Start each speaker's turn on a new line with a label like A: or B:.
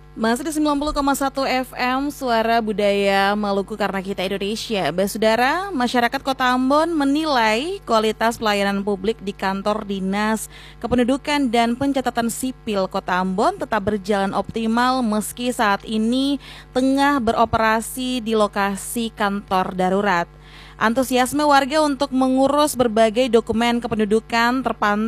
A: Masih di 90,1 FM Suara Budaya Maluku karena kita Indonesia. Saudara, masyarakat Kota Ambon menilai kualitas pelayanan publik di kantor Dinas Kependudukan dan Pencatatan Sipil Kota Ambon tetap berjalan optimal meski saat ini tengah beroperasi di lokasi kantor darurat. Antusiasme warga untuk mengurus berbagai dokumen kependudukan terpantau